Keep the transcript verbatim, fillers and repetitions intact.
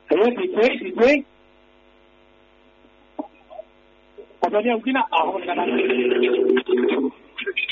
Eh, di qui, di qui. Apa dia mungkin ah, orang kata.